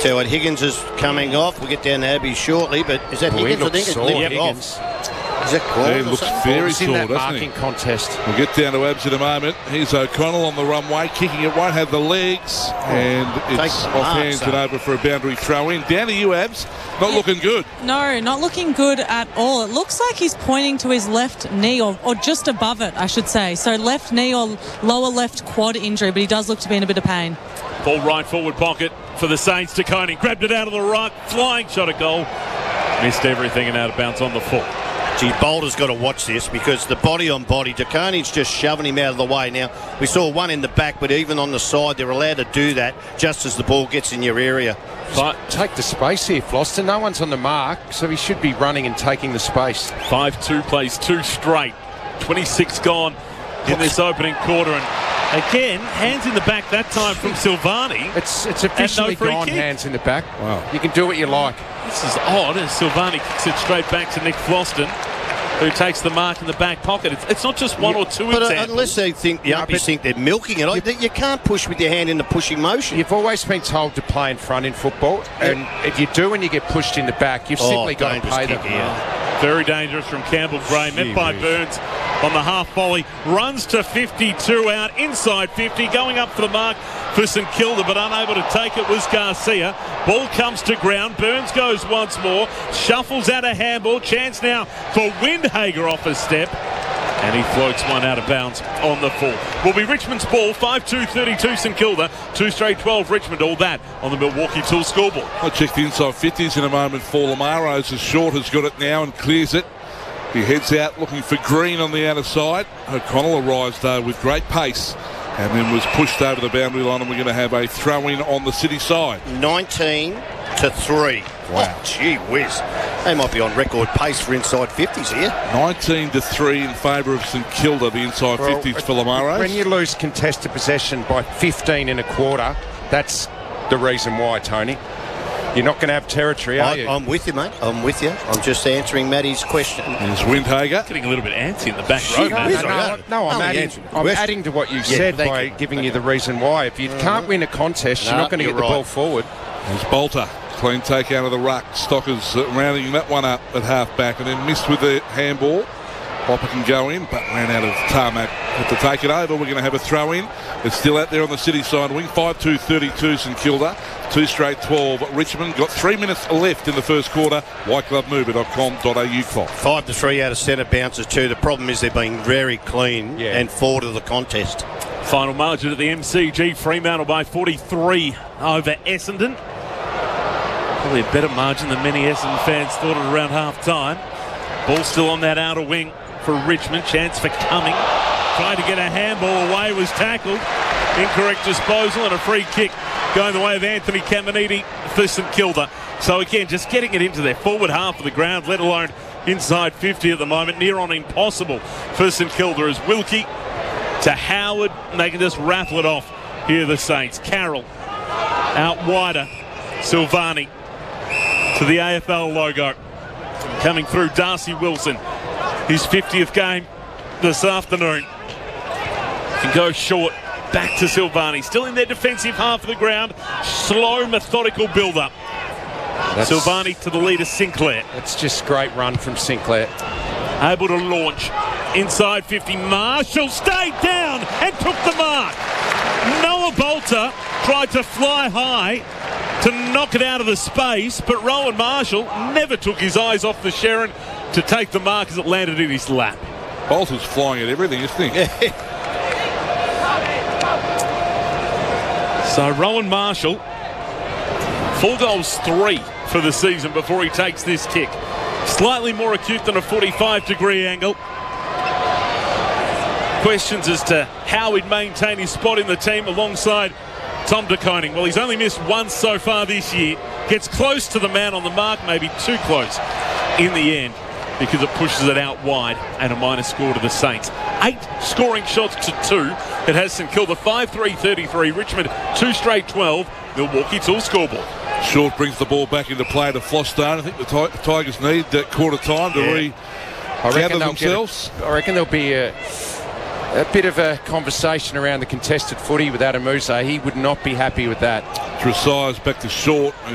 tell you what, Higgins is coming off. We'll get down to Abbey shortly, but is that Higgins? I think it's Higgins. Is that Claude? He looks very He's in sore, that doesn't marking he? contest. We'll get down to Abs in a moment. Here's O'Connell on the runway, kicking it, won't have the legs, and it's off hands and over for a boundary throw in. Down to you, Abs. Not looking good. No, not looking good at all. It looks like he's pointing to his left knee, or just above it, I should say. So left knee or lower left quad injury, but he does look to be in a bit of pain. Ball right forward pocket for the Saints. DeConing grabbed it out of the ruck, flying shot at goal. Missed everything and out of bounds on the full. Gee, Boulder's got to watch this because the body on body, DeConing's just shoving him out of the way. Now, we saw one in the back, but even on the side, they're allowed to do that just as the ball gets in your area. But take the space here, Floster. No one's on the mark, so he should be running and taking the space. 5-2 plays 2 straight. 26 gone in this opening quarter. And again, hands in the back that time from Silvani. It's officially gone, hands in the back. Wow. You can do what you like. This is odd as Silvani kicks it straight back to Nick Floston, who takes the mark in the back pocket. It's not just one or two examples. Unless they think the umpies think they're milking it, you can't push with your hand in the pushing motion. You've always been told to play in front in football, and if you do and you get pushed in the back, you've simply got to pay them. Very dangerous from Campbell Gray, met by Burns on the half volley, runs to 52 out, inside 50, going up for the mark for St Kilda, but unable to take it was Garcia. Ball comes to ground, Burns goes once more, shuffles out a handball, chance now for Windhager off a step, and he floats one out of bounds on the full. Will be Richmond's ball, 5-2-32 St Kilda, 2 straight 12 Richmond, all that on the Milwaukee Tool scoreboard. I'll check the inside 50s in a moment for Lamaros as Short has got it now and clears it. He heads out looking for Green on the outer side. O'Connell arrives though with great pace and then was pushed over the boundary line, and we're going to have a throw-in on the City side. 19-3. Wow. Oh, gee whiz. They might be on record pace for inside 50s here. 19-3 in favour of St Kilda, the inside 50s for Lamaros. When you lose contested possession by 15 in a quarter, that's the reason why, Tony. You're not going to have territory, are you? I'm with you, mate. I'm with you. I'm just answering Matty's question. There's Windhager. Getting a little bit antsy in the back row. No, I'm adding to what you said by giving you the reason why. If you can't win a contest, you're not going to get the ball forward. There's Bolter. Clean take out of the ruck. Stockers rounding that one up at half-back and then missed with the handball. Hopper can go in, but ran out of tarmac. Have to take it over. We're going to have a throw-in. It's still out there on the City side wing. 5-2-32 St Kilda. 2 straight 12 Richmond. Got 3 minutes left in the first quarter. whiteglovemover.com.au clock. 5-3 out of centre bounces too. The problem is they're being very clean and forward of the contest. Final margin at the MCG. Fremantle by 43 over Essendon. Probably a better margin than many Essendon fans thought at around half-time. Ball still on that outer wing for Richmond. Chance for Cumming. Tried to get a handball away, was tackled. Incorrect disposal and a free kick going the way of Anthony Caminiti for St Kilda. So again, just getting it into their forward half of the ground, let alone inside 50 at the moment. Near on impossible for St Kilda as Wilkie to Howard, and they can just raffle it off. Here the Saints. Carroll out wider. Silvani to the AFL logo. Coming through, Darcy Wilson. His 50th game this afternoon. Can go short. Back to Silvani. Still in their defensive half of the ground. Slow, methodical build-up. Silvani to the leader, Sinclair. That's just great run from Sinclair. Able to launch. Inside 50. Marshall stayed down and took the mark. Noah Bolter tried to fly high to knock it out of the space, but Rowan Marshall never took his eyes off the Sherrin to take the mark as it landed in his lap. Bolter's flying at everything, isn't he? So Rowan Marshall, 4 goals, 3 for the season before he takes this kick. Slightly more acute than a 45-degree angle. Questions as to how he'd maintain his spot in the team alongside Tom De Koning. Well, he's only missed once so far this year. Gets close to the man on the mark, maybe too close in the end, because it pushes it out wide and a minus score to the Saints. 8 scoring shots to 2. It has St Kilda 5-3-33. Richmond 2 straight 12. Milwaukee Tool scoreboard. Short brings the ball back into play to Flostone. I think the Tigers need that quarter time to regather themselves. I reckon there'll be a bit of a conversation around the contested footy with Adam Musa. He would not be happy with that. Tresize back to Short.